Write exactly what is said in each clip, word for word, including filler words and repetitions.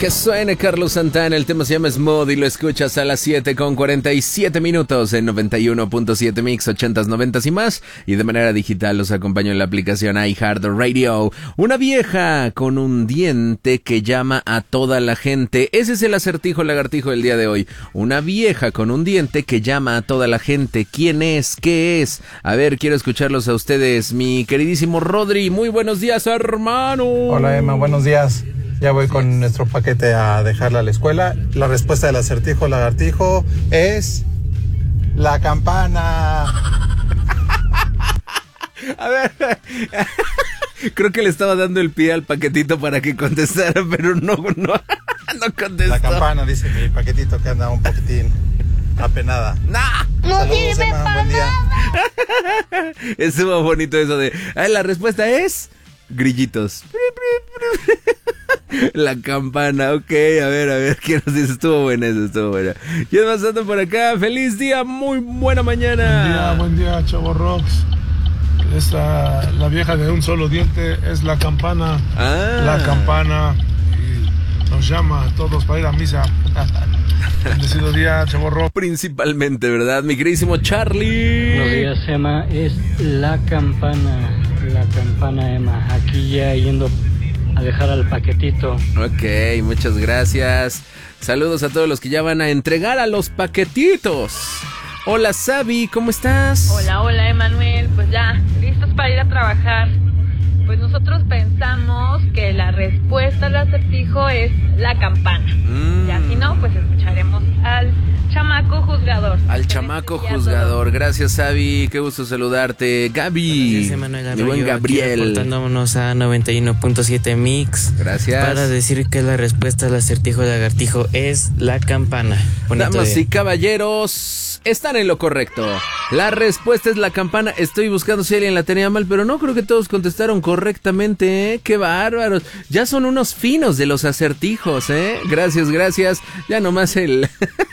Que suene Carlos Santana, el tema se llama Smooth y lo escuchas a las siete con cuarenta y siete minutos en noventa y uno punto siete Mix, ochentas, noventas y más. Y de manera digital los acompaño en la aplicación iHeartRadio. Una vieja con un diente que llama a toda la gente. Ese es el acertijo lagartijo del día de hoy. Una vieja con un diente que llama a toda la gente. ¿Quién es? ¿Qué es? A ver, quiero escucharlos a ustedes. Mi queridísimo Rodri, muy buenos días, hermano. Hola, Emma, buenos días. Ya voy con nuestro paquete a dejarla a la escuela. La respuesta del acertijo lagartijo es la campana. A ver, creo que le estaba dando el pie al paquetito para que contestara, pero no, no, no contestó. La campana, dice mi paquetito, que anda un poquitín apenada. ¡Nah! ¡No Saludos, sirve Emma, para buen día. nada! Estuvo bonito eso de... Ah, la respuesta es... Grillitos. La campana, ok, a ver, a ver, ¿qué nos dice? Estuvo buena eso, estuvo buena. Y es pasando por acá, feliz día, muy buena mañana. Buen día, buen día, Chavo Rocks. Esta, la vieja de un solo diente es la campana. Ah. La campana. Y nos llama a todos para ir a misa. Bendecido día, Chavo Rocks. Principalmente, ¿verdad? Mi queridísimo Charlie. Buenos días, Emma. Es la campana. La campana, Emma. Aquí ya yendo a dejar al paquetito. Ok, muchas gracias. Saludos a todos los que ya van a entregar a los paquetitos. Hola, Sabi, ¿cómo estás? Hola, hola, Emanuel. Pues ya, listos para ir a trabajar. Pues nosotros pensamos que la respuesta al acertijo es la campana. Mm. Y así no, pues escucharemos al chamaco juzgador. Al chamaco juzgador. Gracias, Sabi. Qué gusto saludarte. Gaby. Gracias, mi buen Gabriel. Reportándonos a noventa y uno punto siete Mix. Gracias. Para decir que la respuesta al acertijo lagartijo es la campana. Bonito Damas día. y caballeros, están en lo correcto. La respuesta es la campana. Estoy buscando si alguien la tenía mal, pero no creo que todos contestaron correctamente, ¿eh? ¡Qué bárbaros! Ya son unos finos de los acertijos, ¿eh? Gracias, gracias. Ya nomás el...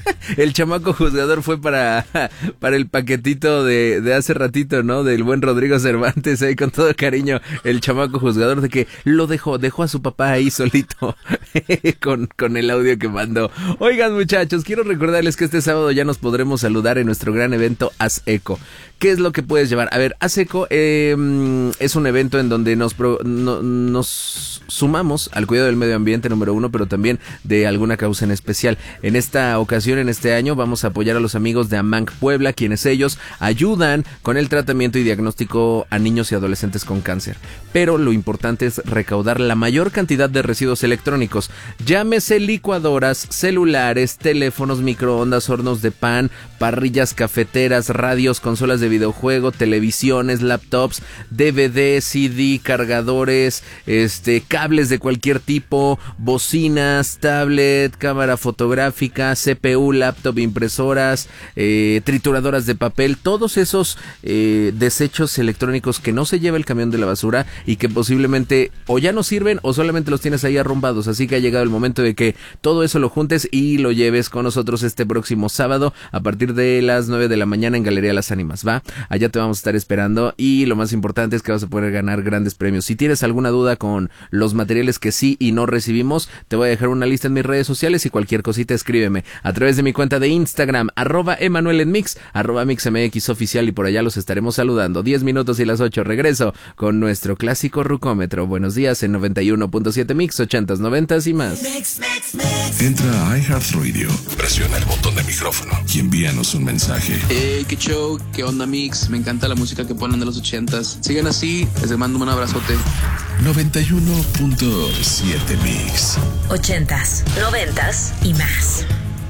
el chamaco juzgador fue para, para el paquetito de, de hace ratito, ¿no? Del buen Rodrigo Cervantes, ahí con todo cariño, el chamaco juzgador, de que lo dejó, dejó a su papá ahí solito con, con el audio que mandó. Oigan, muchachos, quiero recordarles que este sábado ya nos podremos saludar en nuestro gran evento Haz Eco. ¿Qué es lo que puedes llevar? A ver, Haz Eco eh, es un evento en donde nos, pro, no, nos sumamos al cuidado del medio ambiente, número uno, pero también de alguna causa en especial. En esta ocasión, en este año, vamos a apoyar a los amigos de AMANC Puebla, quienes ellos ayudan con el tratamiento y diagnóstico a niños y adolescentes con cáncer. Pero lo importante es recaudar la mayor cantidad de residuos electrónicos. Llámese licuadoras, celulares, teléfonos, microondas, hornos de pan, parrillas cafeteras, radios, consolas de videojuego, televisiones, laptops, D V D, C D, cargadores, este, cables de cualquier tipo, bocinas, tablet, cámara fotográfica, C P U, laptop, impresoras, eh, trituradoras de papel, todos esos eh, desechos electrónicos que no se lleva el camión de la basura y que posiblemente o ya no sirven o solamente los tienes ahí arrumbados. Así que ha llegado el momento de que todo eso lo juntes y lo lleves con nosotros este próximo sábado a partir de las nueve de la mañana en Galería Las Ánimas, ¿va? Allá te vamos a estar esperando y lo más importante es que vas a poder ganar grandes premios. Si tienes alguna duda con los materiales que sí y no recibimos, te voy a dejar una lista en mis redes sociales y cualquier cosita escríbeme a través de mi cuenta de Instagram, arroba Emanuel en Mix, arroba MixMX oficial, y por allá los estaremos saludando. diez minutos y las ocho, regreso con nuestro clásico rucómetro. Buenos días en noventa y uno punto siete Mix, ochentas, noventas y más. Mix, mix, mix. Entra a iHeartRadio, presiona el botón de micrófono y envíanos un mensaje. Hey, qué show, qué onda, Mix. Me encanta la música que ponen de los ochentas. Sigan así, les mando un abrazote. noventa y uno punto siete Mix. Ochentas, noventas y más.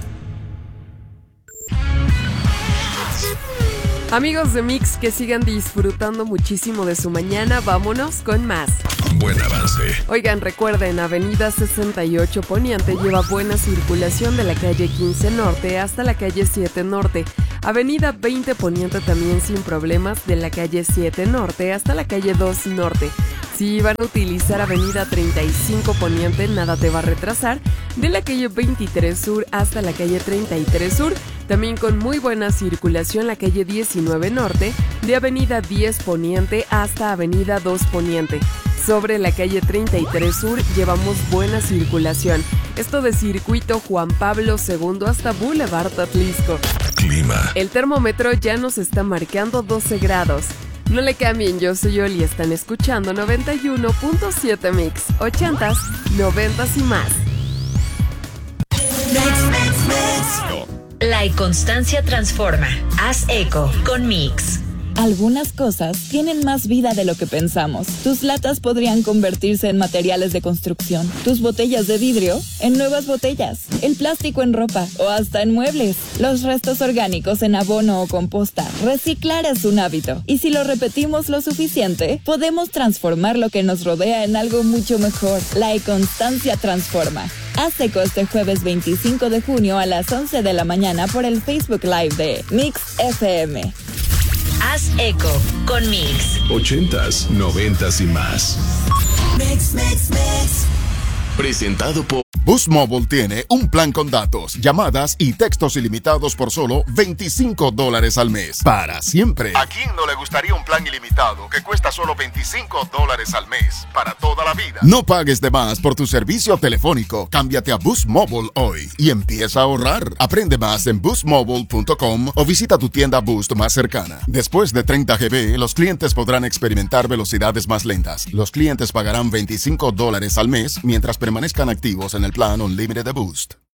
Amigos de Mix, que sigan disfrutando muchísimo de su mañana. Vámonos con más. Buen avance. Oigan, recuerden, Avenida sesenta y ocho Poniente lleva buena circulación de la calle quince Norte hasta la calle siete Norte. Avenida veinte Poniente también sin problemas de la calle siete Norte hasta la calle dos Norte. Si van a utilizar Avenida treinta y cinco Poniente, nada te va a retrasar de la calle veintitrés Sur hasta la calle treinta y tres Sur. También con muy buena circulación la calle diecinueve Norte, de Avenida diez Poniente hasta Avenida dos Poniente. Sobre la calle treinta y tres Sur llevamos buena circulación. Esto de circuito Juan Pablo segundo hasta Boulevard Atlisco. Clima. El termómetro ya nos está marcando doce grados. No le cambien, yo soy Oli y están escuchando noventa y uno punto siete Mix. ochentas, noventas y más. La inconstancia transforma. Haz eco con Mix. Algunas cosas tienen más vida de lo que pensamos. Tus latas podrían convertirse en materiales de construcción, tus botellas de vidrio en nuevas botellas, el plástico en ropa o hasta en muebles, los restos orgánicos en abono o composta. Reciclar es un hábito y si lo repetimos lo suficiente, podemos transformar lo que nos rodea en algo mucho mejor. La inconstancia transforma. Haz eco este jueves veinticinco de junio a las once de la mañana por el Facebook Live de Mix F M. Haz eco con Mix. Ochentas, noventas y más. Mix, mix, mix. Presentado por Boost Mobile tiene un plan con datos, llamadas y textos ilimitados por solo veinticinco dólares al mes. Para siempre. ¿A quién no le gustaría un plan ilimitado que cuesta solo veinticinco dólares al mes? Para toda la vida. No pagues de más por tu servicio telefónico. Cámbiate a Boost Mobile hoy y empieza a ahorrar. Aprende más en boost mobile punto com o visita tu tienda Boost más cercana. Después de treinta gigabytes, los clientes podrán experimentar velocidades más lentas. Los clientes pagarán veinticinco dólares al mes mientras permanezcan activos en el plan Unlimited de Boost.